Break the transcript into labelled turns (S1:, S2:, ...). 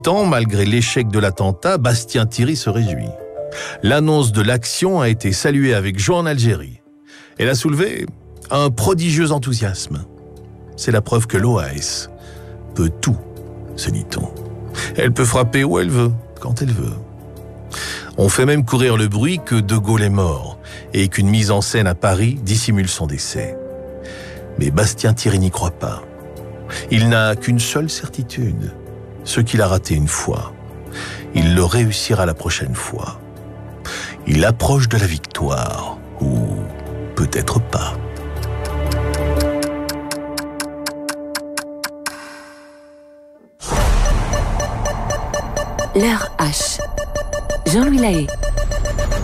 S1: Tant, malgré l'échec de l'attentat, Bastien Thierry se réjouit. L'annonce de l'action a été saluée avec joie en Algérie. Elle a soulevé un prodigieux enthousiasme. C'est la preuve que l'OAS peut tout, se dit-on. Elle peut frapper où elle veut, quand elle veut. On fait même courir le bruit que De Gaulle est mort et qu'une mise en scène à Paris dissimule son décès. Mais Bastien Thierry n'y croit pas. Il n'a qu'une seule certitude. Ce qu'il a raté une fois, il le réussira la prochaine fois. Il approche de la victoire, ou peut-être pas.
S2: L'heure H. Jean-Louis Lahaye.